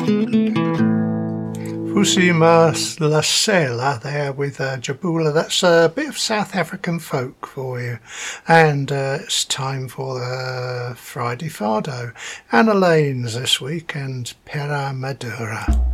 Fusima La Sela there with Jabula. That's a bit of South African folk for you. And it's time for the Friday Fado. Anna Lanes this week and Pera Madura.